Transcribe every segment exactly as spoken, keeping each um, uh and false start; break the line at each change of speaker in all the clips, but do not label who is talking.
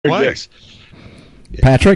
place.
Patrick?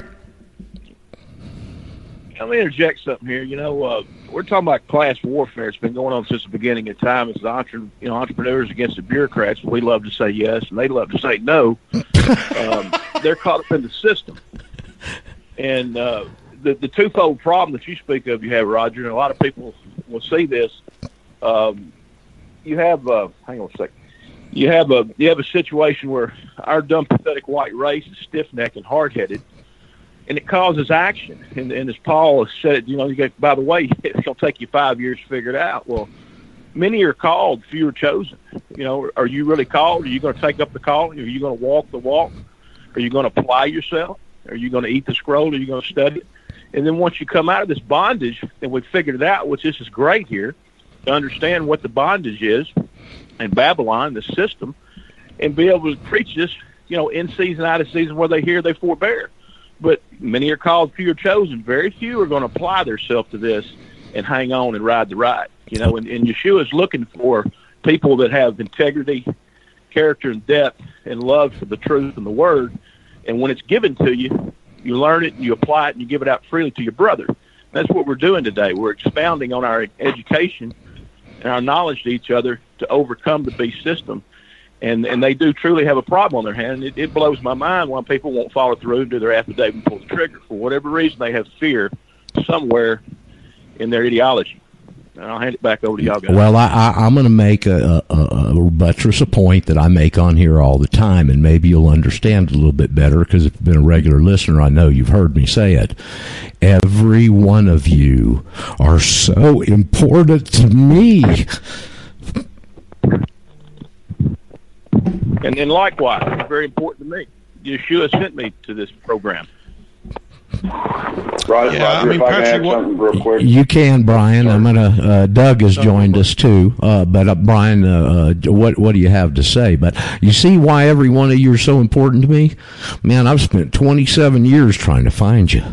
Let me interject something here. You know, uh, we're talking about class warfare. It's been going on since the beginning of time. It's the entre- you know, entrepreneurs against the bureaucrats. We love to say yes, and they love to say no. um, they're caught up in the system. And uh, the, the twofold problem that you speak of, you have, Roger, and a lot of people will see this. Um, you have, uh, hang on a second. You have a you have a situation where our dumb, pathetic white race is stiff-necked and hard-headed, and it causes action. And, and as Paul has said, you know, you get, by the way, it's going to take you five years to figure it out. Well, many are called, few are chosen. You know, are you really called? Are you going to take up the calling? Are you going to walk the walk? Are you going to apply yourself? Are you going to eat the scroll? Are you going to study it? And then once you come out of this bondage, and we've figured it out, which this is great here, to understand what the bondage is in Babylon, the system, and be able to preach this, you know, in season, out of season, where they hear, they forbear. But many are called, few are chosen. Very few are going to apply themselves to this and hang on and ride the ride. You know, and, and Yeshua is looking for people that have integrity, character, and depth, and love for the truth and the word. And when it's given to you, you learn it, you apply it, and you give it out freely to your brother. That's what we're doing today. We're expounding on our education and our knowledge to each other to overcome the beast system. And and they do truly have a problem on their hand. It, it blows my mind why people won't follow through and do their affidavit and pull the trigger. For whatever reason, they have fear somewhere in their ideology. And I'll hand it back over to y'all guys.
Well, I, I, I'm going to make a, a, a buttress a point that I make on here all the time, and maybe you'll understand a little bit better, because if you've been a regular listener, I know you've heard me say it. Every one of you are so important to me.
And then likewise, it's very important to me. Yeshua sent me to this program.
Roger, yeah, Roger, I mean, if I Patrick, can add something real quick.
You can, Brian. I'm gonna. Uh, Doug has joined us too, uh, but uh, Brian, uh, uh, what what do you have to say? But you see why every one of you are so important to me, man. I've spent twenty-seven years trying to find you.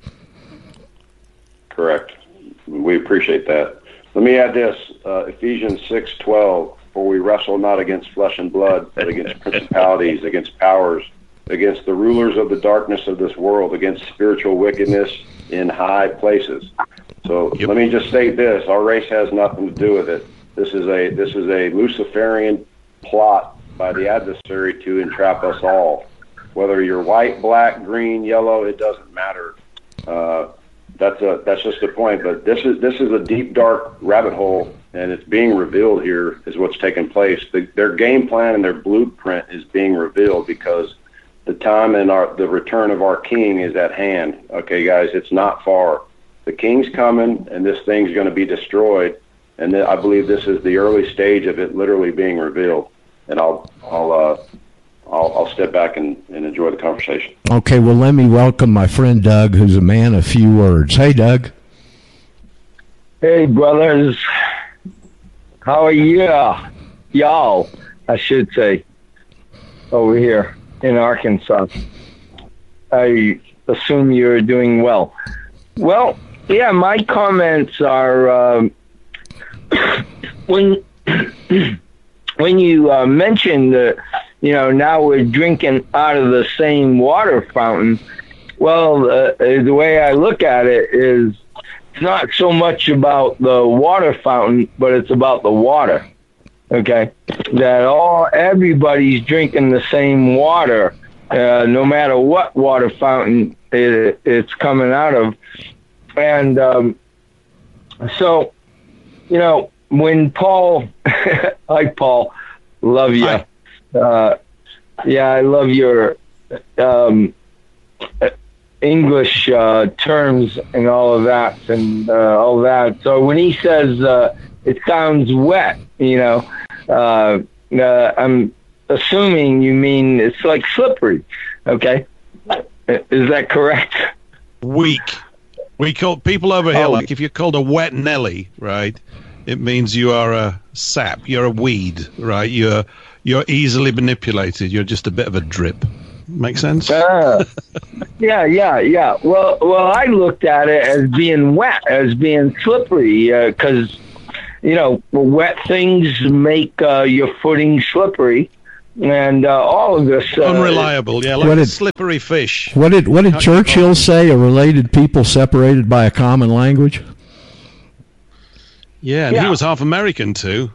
Correct. We appreciate that. Let me add this: uh, Ephesians six twelve. For we wrestle not against flesh and blood, but against principalities, against powers, against the rulers of the darkness of this world, against spiritual wickedness in high places. So yep. Let me just state this: our race has nothing to do with it. This is a this is a Luciferian plot by the adversary to entrap us all. Whether you're white, black, green, yellow, it doesn't matter. Uh, that's a that's just the point. But this is this is a deep, dark rabbit hole. And it's being revealed here is what's taking place. The, their game plan and their blueprint is being revealed because the time and our, the return of our King is at hand. Okay, guys, it's not far. The King's coming, and this thing's going to be destroyed. And th- I believe this is the early stage of it literally being revealed. And I'll I'll uh, I'll, I'll step back and, and enjoy the conversation.
Okay, well, let me welcome my friend Doug, who's a man of few words. Hey, Doug.
Hey, brothers. How are you? Y'all, I should say, over here in Arkansas. I assume you're doing well. Well, yeah, my comments are, um, when when you uh, mentioned that, you know, now we're drinking out of the same water fountain, well, uh, the way I look at it is, it's not so much about the water fountain, but it's about the water. Okay, that all everybody's drinking the same water, uh, no matter what water fountain it, it's coming out of. And um, so, you know, when Paul, hi Paul, love you. Uh, yeah, I love your. Um, English uh, terms and all of that and uh, all that. So when he says uh, it sounds wet, you know, uh, uh, I'm assuming you mean it's like slippery. Okay, is that correct?
Weak. We call people over here,
oh.
like if you're called a wet Nelly, right? It means you are a sap. You're a weed, right? You're you're easily manipulated. You're just a bit of a drip. Make sense?
Uh, yeah, yeah, yeah. Well, well, I looked at it as being wet, as being slippery, because, uh, you know, wet things make uh, your footing slippery, and uh, all of this uh,
unreliable. Yeah, like
What
a
did-
slippery fish.
What did what did Churchill say? A related people separated by a common language.
Yeah, and
Yeah.
he was half American too.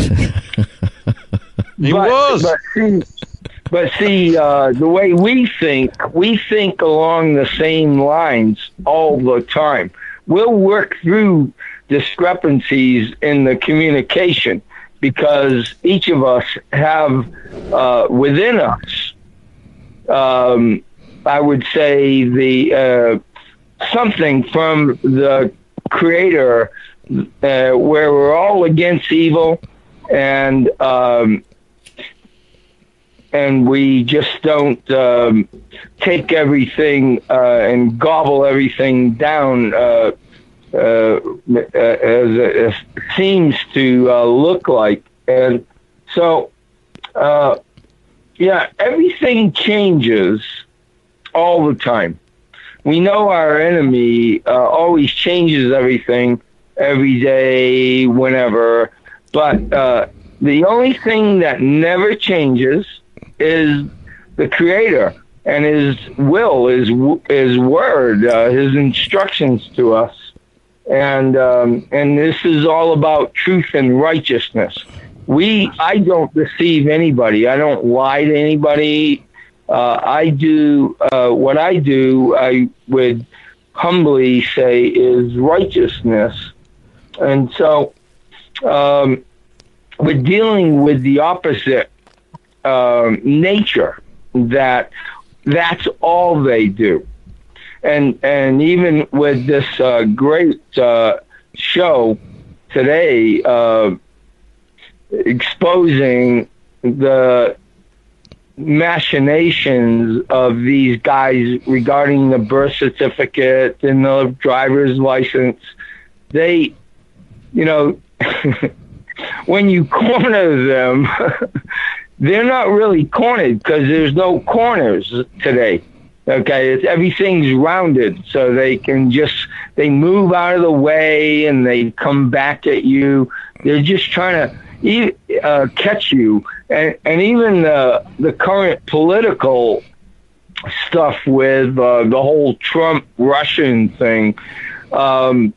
He
but,
was.
But see, but see uh, the way we think, we think along the same lines all the time. We'll work through discrepancies in the communication because each of us have uh, within us, um, I would say, the uh, something from the Creator uh, where we're all against evil, and um, and we just don't um, take everything uh, and gobble everything down uh, uh, as it seems to uh, look like. And so, uh, yeah, everything changes all the time. We know our enemy uh, always changes everything every day, whenever. But uh, the only thing that never changes is the Creator and His will, His His word, uh, His instructions to us, and um, and this is all about truth and righteousness. We, I don't deceive anybody. I don't lie to anybody. Uh, I do uh, what I do. I would humbly say is righteousness, and so um, we're dealing with the opposite um, nature. That that's all they do, and and even with this uh, great uh, show today, uh, exposing the machinations of these guys regarding the birth certificate and the driver's license. They, you know, when you corner them, they're not really cornered because there's no corners today. Okay, it's, everything's rounded, so they can just, they move out of the way and they come back at you. They're just trying to Uh, catch you, and and even the the current political stuff with uh, the whole Trump Russian thing. Um,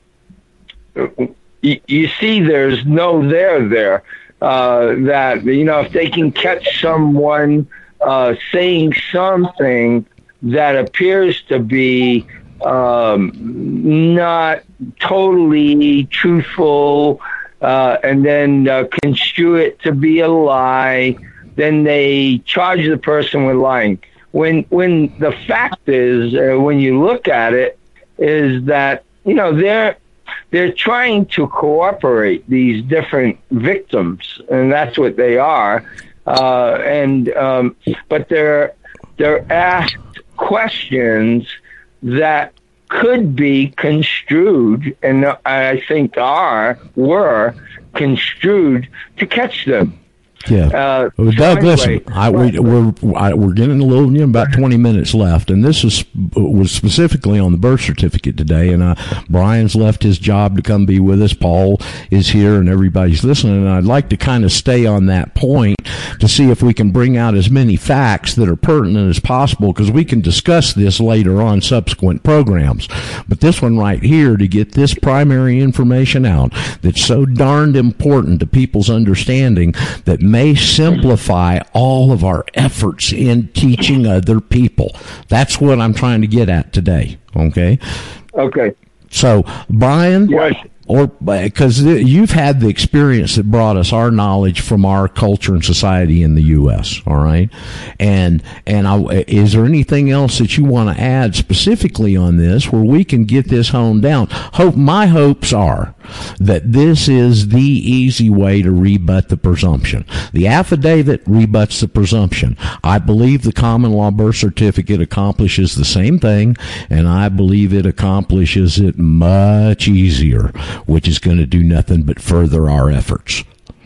you, you see, there's no there there. Uh, that you know, if they can catch someone uh, saying something that appears to be um, not totally truthful. Uh, and then uh, construe it to be a lie, then they charge the person with lying. When when the fact is, uh, when you look at it, is that you know they're they're trying to cooperate these different victims, and that's what they are. Uh, and um, but they're they're asked questions that could be construed, and I think are, were construed to catch them.
Yeah.
Uh,
well,
so
Doug,
anyway,
listen, I, we, we're I, we're getting a little, you know, about twenty minutes left, and this is was specifically on the birth certificate today. And uh, Brian's left his job to come be with us. Paul is here, and everybody's listening. And I'd like to kind of stay on that point to see if we can bring out as many facts that are pertinent as possible, because we can discuss this later on subsequent programs. But this one right here, to get this primary information out that's so darned important to people's understanding, that may simplify all of our efforts in teaching other people. That's what I'm trying to get at today. Okay.
Okay.
So, Brian,
Yes.
or because you've had the experience that brought us our knowledge from our culture and society in the U S. All right, and and I, is there anything else that you want to add specifically on this, where we can get this honed down? Hope my hopes are that this is the easy way to rebut the presumption. The affidavit rebuts the presumption. I believe the common law birth certificate accomplishes the same thing, and I believe it accomplishes it much easier, which is going to do nothing but further our efforts.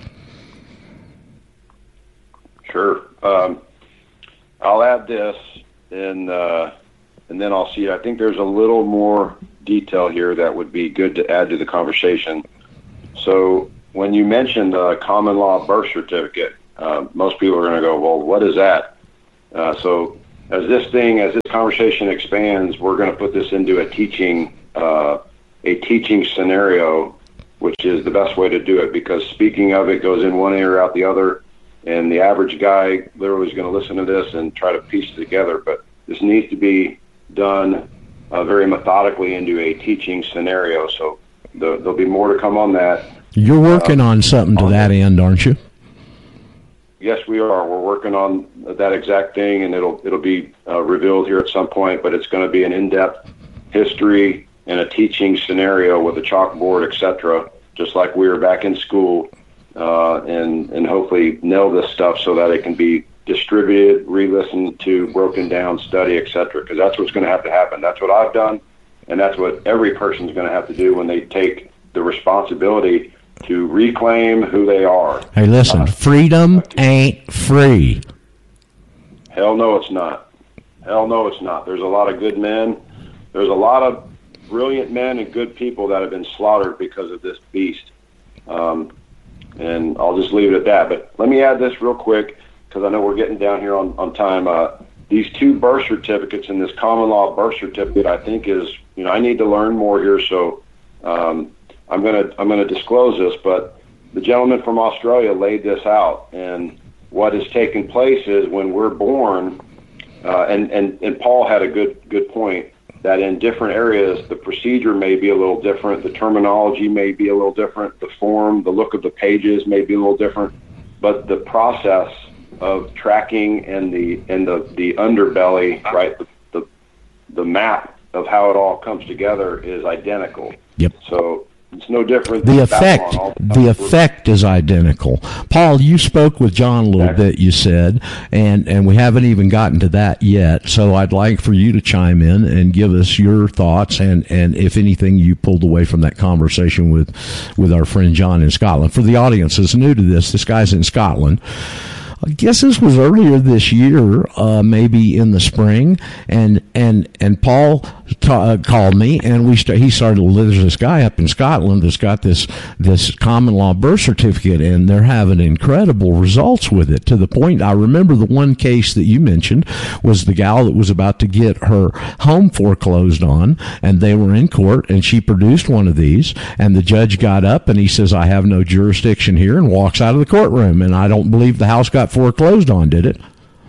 Sure. Um, I'll add this, and uh, and then I'll see. I think there's a little more detail here that would be good to add to the conversation. So when you mentioned the common law birth certificate, Uh, most people are going to go, well, what is that? Uh, so as this thing, as this conversation expands, we're going to put this into a teaching, uh, a teaching scenario, which is the best way to do it, because speaking of it goes in one ear out the other, and the average guy literally is going to listen to this and try to piece it together. But this needs to be done uh, very methodically into a teaching scenario. So the, there'll be more to come on that.
You're working uh, on something to on that end, aren't you?
Yes, we are. We're working on that exact thing, and it'll it'll be uh, revealed here at some point. But it's going to be an in-depth history and a teaching scenario with a chalkboard, et cetera, just like we were back in school, uh, and and hopefully nail this stuff so that it can be distributed, re-listened to, broken down, study, et cetera. Because that's what's going to have to happen. That's what I've done, and that's what every person's going to have to do when they take the responsibility to reclaim who they are.
Hey, listen, freedom ain't free.
Hell no, it's not. Hell no, it's not. There's a lot of good men. There's a lot of brilliant men and good people that have been slaughtered because of this beast. Um, and I'll just leave it at that. But let me add this real quick, because I know we're getting down here on, on time. Uh, these two birth certificates and this common law birth certificate, I think is, you know, I need to learn more here, so um, I'm going to I'm going to disclose this, but the gentleman from Australia laid this out, and what has taken place is when we're born, uh, and, and, and Paul had a good good point, that in different areas the procedure may be a little different, the terminology may be a little different, the form, the look of the pages may be a little different, but the process of tracking and the and the, the underbelly, right, the, the the map of how it all comes together is identical.
Yep.
So it's no different.
The effect, the, the effect is identical. Paul, you spoke with John a little exactly. bit, you said, and, and we haven't even gotten to that yet. So I'd like for you to chime in and give us your thoughts and, and if anything you pulled away from that conversation with, with our friend John in Scotland. For the audience that's new to this, this guy's in Scotland. I guess this was earlier this year, uh, maybe in the spring, and and and Paul ta- uh, called me, and we st- he started. There's this guy up in Scotland that's got this this common law birth certificate, and they're having incredible results with it. To the point, I remember the one case that you mentioned was the gal that was about to get her home foreclosed on, and they were in court, and she produced one of these, and the judge got up and he says, "I have no jurisdiction here," and walks out of the courtroom. And I don't believe the house got foreclosed on, did it?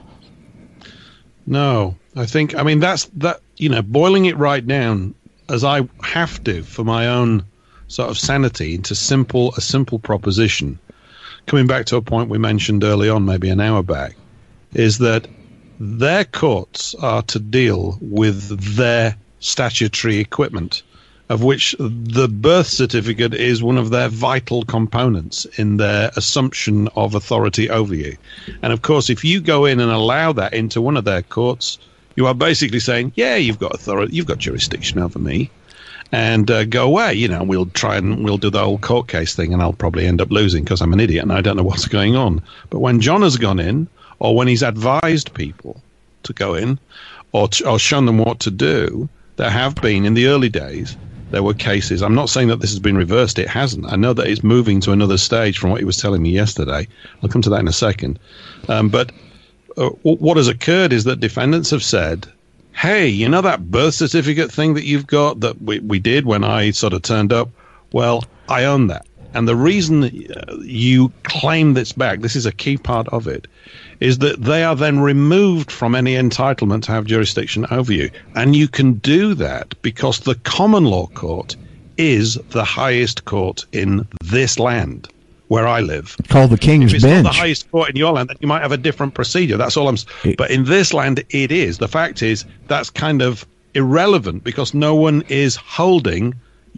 No, I think, I mean, that's that, you know, boiling it right down as I have to for my own sort of sanity into simple, a simple proposition, coming back to a point we mentioned early on, maybe an hour back, is that their courts are to deal with their statutory equipment, of which the birth certificate is one of their vital components in their assumption of authority over you. And of course, if you go in and allow that into one of their courts, you are basically saying, yeah, you've got authority, you've got jurisdiction over me, and uh, go away. You know, we'll try and we'll do the whole court case thing, and I'll probably end up losing because I'm an idiot and I don't know what's going on. But when John has gone in, or when he's advised people to go in, or, t- or shown them what to do, there have been, in the early days, there were cases. I'm not saying that this has been reversed. It hasn't. I know that it's moving to another stage from what he was telling me yesterday. I'll come to that in a second. Um, but uh, what has occurred is that defendants have said, hey, you know that birth certificate thing that you've got that we, we did when I sort of turned up? Well, I own that. And the reason you claim this back, this is a key part of it, is that they are then removed from any entitlement to have jurisdiction over you. And you can do that because the common law court is the highest court in this land where I live.
Called the King's
if it's
Bench.
Not the highest court in your land, then you might have a different procedure. That's all I'm saying. But in this land, it is. The fact is, that's kind of irrelevant because no one is holding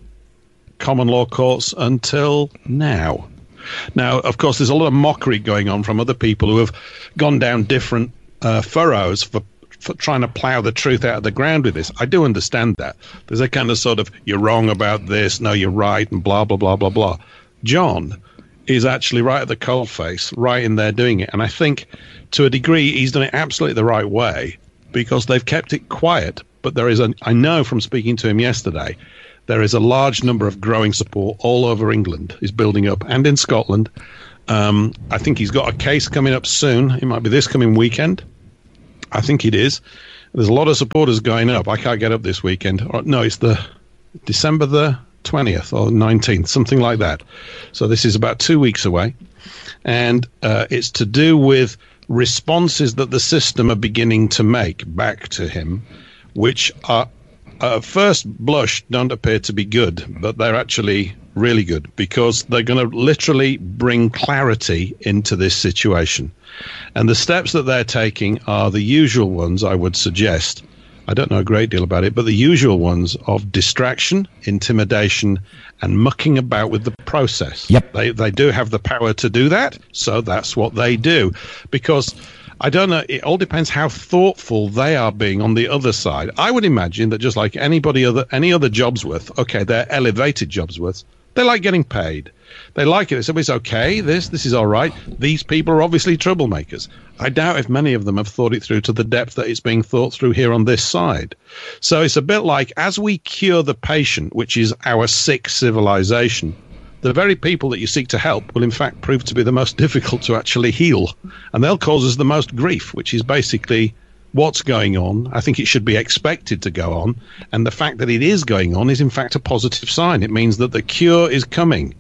common law courts until now. Now, of course, there's a lot of mockery going on from other people who have gone down different uh, furrows for, for trying to plow the truth out of the ground with this. I do understand that. There's a kind of sort of, you're wrong about this, no, you're right, and blah, blah, blah, blah, blah. John is actually right at the coalface, right in there doing it. And I think, to a degree, he's done it absolutely the right way because they've kept it quiet. But there is a, I know from speaking to him yesterday, there is a large number of growing support all over England is building up and in Scotland Um, I think he's got a case coming up soon. It might be this coming weekend. I think it is. There's a lot of supporters going up. I can't get up this weekend. Or, no, it's the December the twentieth or nineteenth, something like that. So this is about two weeks away. And uh, it's to do with responses that the system are beginning to make back to him, which are, at first blush, don't appear to be good, but they're actually really good because they're going to literally bring clarity into this situation. And the steps that they're taking are the usual ones, I would suggest. I don't know a great deal about it, but the usual ones of distraction, intimidation, and mucking about with the process.
Yep.
They they do have the power to do that, so that's what they do. Because I don't know, it all depends how thoughtful they are being on the other side. I would imagine that just like anybody other any other Jobsworth, okay, they're elevated Jobsworths, they like getting paid. They like it. They say, it's okay, this, this is all right. These people are obviously troublemakers. I doubt if many of them have thought it through to the depth that it's being thought through here on this side. So it's a bit like, as we cure the patient, which is our sick civilization, the very people that you seek to help will in fact prove to be the most difficult to actually heal. And they'll cause us the most grief, which is basically what's going on. I think it should be expected to go on. And the fact that it is going on is in fact a positive sign. It means that the cure is coming.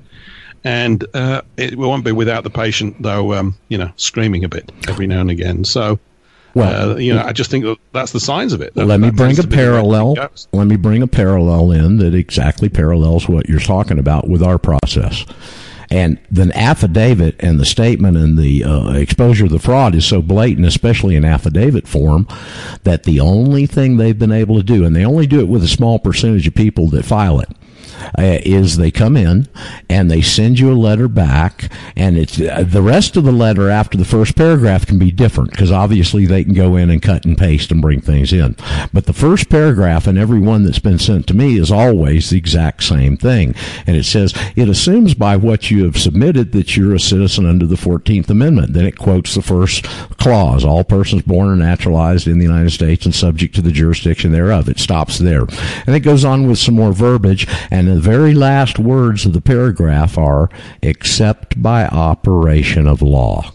And uh, it won't be without the patient, though, um, you know, screaming a bit every now and again. So, well, uh, you know, I just think that that's the signs of it. That,
let me
that
bring a parallel. Let me bring a parallel in that exactly parallels what you're talking about with our process. And the affidavit and the statement and the uh, exposure of the fraud is so blatant, especially in affidavit form, that the only thing they've been able to do, and they only do it with a small percentage of people that file it, Uh, is they come in and they send you a letter back, and it's uh, the rest of the letter after the first paragraph can be different because obviously they can go in and cut and paste and bring things in. But the first paragraph in every one that's been sent to me is always the exact same thing, and it says it assumes by what you have submitted that you're a citizen under the fourteenth Amendment. Then it quotes the first clause: all persons born or naturalized in the United States and subject to the jurisdiction thereof. It stops there, and it goes on with some more verbiage. And the very last words of the paragraph are, except by operation of law.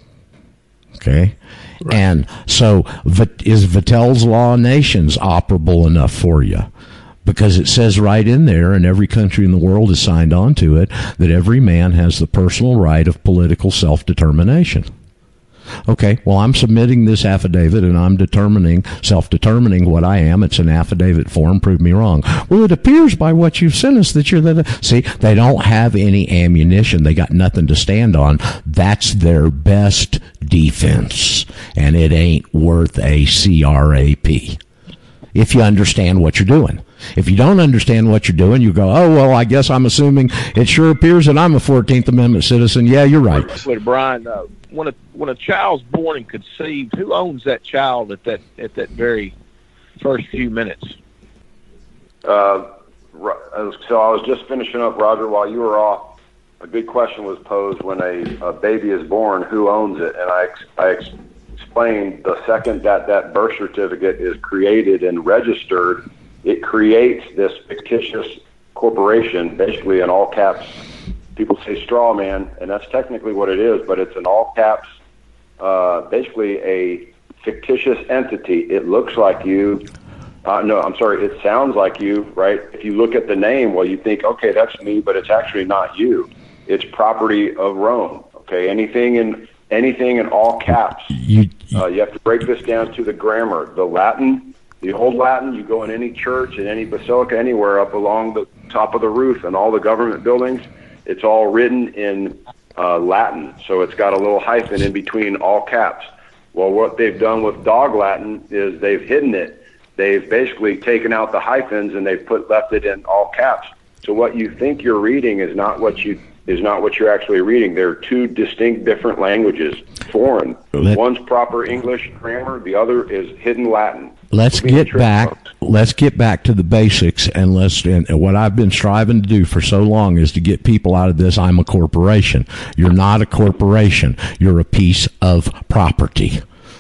Okay? Right. And so, is Vattel's Law of Nations operable enough for you? Because it says right in there, and every country in the world has signed on to it, that every man has the personal right of political self-determination. Okay, well, I'm submitting this affidavit, and I'm determining, self-determining what I am. It's an affidavit form. Prove me wrong. Well, it appears by what you've sent us that you're the... See, they don't have any ammunition. They got nothing to stand on. That's their best defense, and it ain't worth a C R A P if you understand what you're doing. If you don't understand what you're doing, you go, oh, well, I guess I'm assuming it sure appears that I'm a fourteenth Amendment citizen. Yeah, you're right.
Brian, uh, when a when a child's born and conceived, who owns that child at that at that very first few minutes?
Uh, so I was just finishing up, Roger, while you were off. A good question was posed when a, a baby is born, who owns it? And I, I ex- explained the second that that birth certificate is created and registered, it creates this fictitious corporation, basically in all caps. People say straw man, and that's technically what it is, but it's in all caps, uh, basically a fictitious entity. It looks like you. Uh, no, I'm sorry, it sounds like you, right? If you look at the name, well, you think, okay, that's me, but it's actually not you. It's property of Rome, okay? Anything in anything in all caps. You, uh, you have to break this down to the grammar. The Latin, the old Latin, you go in any church, in any basilica, anywhere up along the top of the roof and all the government buildings, it's all written in uh, Latin. So it's got a little hyphen in between all caps. Well, what they've done with dog Latin is they've hidden it. They've basically taken out the hyphens and they've put left it in all caps. So what you think you're reading is not what you is not what you're actually reading. They're two distinct different languages, foreign. Let, One's proper English grammar, the other is hidden Latin.
Let's get back. Let's get back to the basics, and let's. And what I've been striving to do for so long is to get people out of this. I'm a corporation. You're not a corporation. You're a piece of property.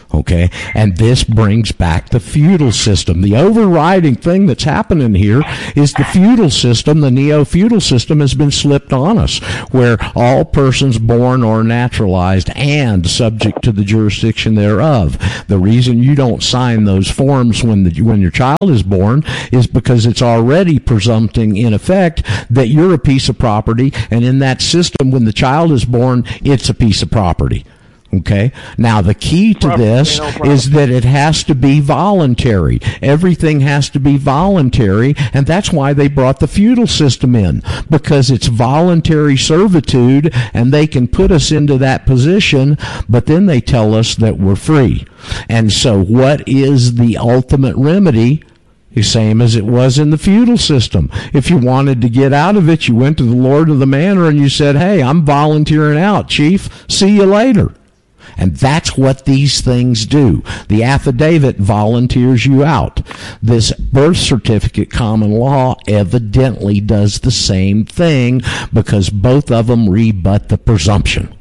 Okay, and this brings back the feudal system. The overriding thing that's happening here is the feudal system, the neo-feudal system has been slipped on us, where all persons born or naturalized and subject to the jurisdiction thereof. The reason you don't sign those forms when the, when your child is born is because it's already presumpting in effect that you're a piece of property, and in that system, when the child is born, it's a piece of property. Okay. Now, the key to this is that it has to be voluntary. Everything has to be voluntary, and that's why they brought the feudal system in, because it's voluntary servitude, and they can put us into that position, but then they tell us that we're free. And so what is the ultimate remedy? The same as it was in the feudal system. If you wanted to get out of it, you went to the lord of the manor and you said, hey, I'm volunteering out, chief. See you later. And that's what these things do. The affidavit volunteers you out. This birth certificate common law evidently does the same thing, because both of them rebut the presumption.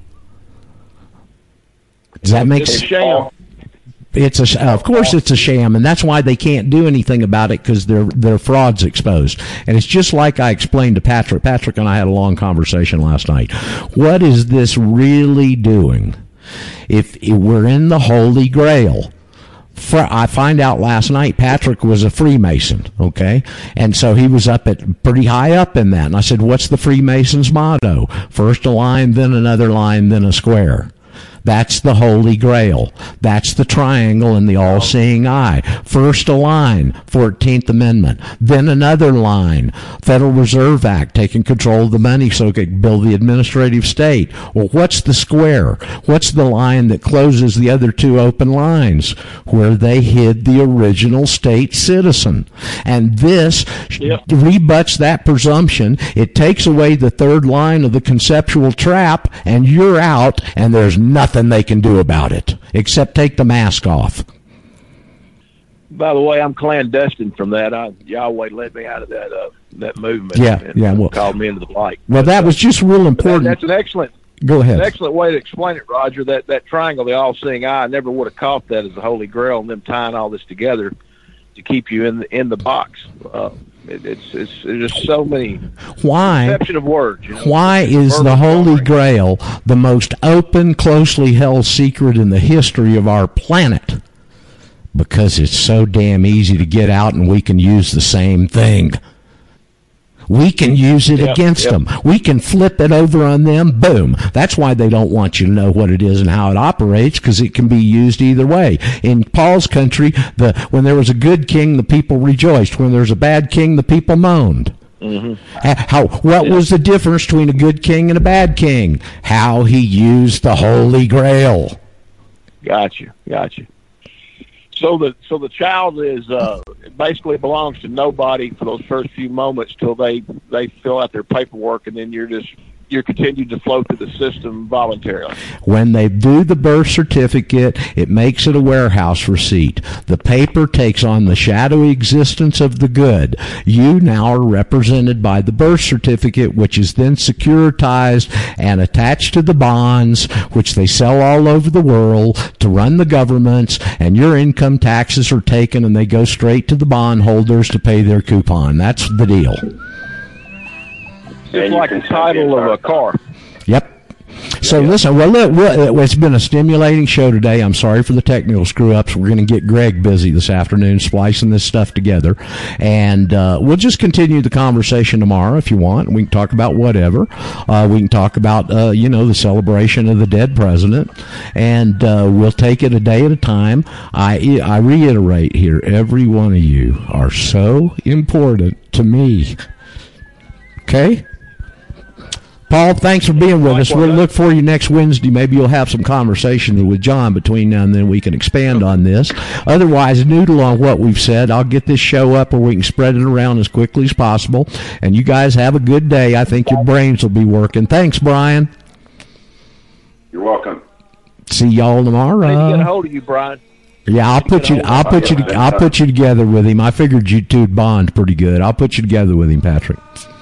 Does that make sense?
It's a sham.
It's a, of course it's a sham, and that's why they can't do anything about it, because their their fraud's exposed. And it's just like I explained to Patrick. Patrick and I had a long conversation last night. What is this really doing? If, if we're in the Holy Grail, for, I find out last night Patrick was a Freemason, okay? And so he was up at pretty high up in that. And I said, what's the Freemason's motto? First a line, then another line, then a square. That's the Holy Grail. That's the triangle in the all-seeing eye. First a line, fourteenth Amendment. Then another line, Federal Reserve Act, taking control of the money so it can build the administrative state. Well, what's the square? What's the line that closes the other two open lines? Where they hid the original state citizen. And this yep. rebuts that presumption. It takes away the third line of the conceptual trap, and you're out, and there's nothing they can do about it except take the mask off.
By the way, I'm clandestine from that. I, Yahweh led me out of that uh, that movement.
Yeah,
and
yeah. Well,
called me into the light.
Well, that was just real important.
That, that's an excellent.
Go ahead.
An excellent way to explain it, Roger. That that triangle, the all-seeing eye, I never would have caught that as the Holy Grail, and them tying all this together to keep you in the in the box. Uh, it, it's it's there's just so many.
Why?
Conception of words. You know?
Why is the Holy Grail the most open, closely held secret in the history of our planet? Because it's so damn easy to get out, and we can use the same thing. We can use it yep, against yep. them. We can flip it over on them. Boom. That's why they don't want you to know what it is and how it operates, because it can be used either way. In Paul's country, the when there was a good king, the people rejoiced. When there was a bad king, the people moaned. Mm-hmm. How? What yeah. was the difference between a good king and a bad king? How he used the Holy Grail.
Gotcha. Gotcha. So the so the child is uh, basically belongs to nobody for those first few moments till they they fill out their paperwork, and then you're just you're continued to flow through the system voluntarily.
When they do the birth certificate, it makes it a warehouse receipt. The paper takes on the shadowy existence of the good. You now are represented by the birth certificate, which is then securitized and attached to the bonds, which they sell all over the world to run the governments, and your income taxes are taken and they go straight to the bondholders to pay their coupon. That's the deal.
It's like the title of a car.
Yep. So
yeah.
listen, well, look, well, it's been a stimulating show today. I'm sorry for the technical screw-ups. We're going to get Greg busy this afternoon splicing this stuff together. And uh, we'll just continue the conversation tomorrow if you want. We can talk about whatever. Uh, we can talk about, uh, you know, the celebration of the dead president. And uh, we'll take it a day at a time. I, I reiterate here, every one of you are so important to me. Okay? Paul, thanks for being with us. We'll look for you next Wednesday. Maybe you'll have some conversation with John between now and then. We can expand on this. Otherwise, noodle on what we've said. I'll get this show up where we can spread it around as quickly as possible. And you guys have a good day. I think your brains will be working. Thanks, Brian.
You're welcome.
See y'all tomorrow.
I need to get a hold of you, Brian.
Yeah, I'll put you. I'll put you. I'll put you together with him. I figured you two'd bond pretty good. I'll put you together with him, Patrick.